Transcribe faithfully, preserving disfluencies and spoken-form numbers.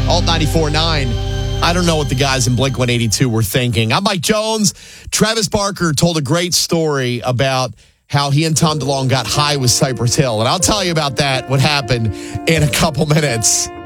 Alt ninety-four point nine. I don't know what the guys in Blink one eighty-two were thinking. I'm Mike Jones. Travis Barker told a great story about how he and Tom DeLonge got high with Cypress Hill. And I'll tell you about that, what happened, in a couple minutes.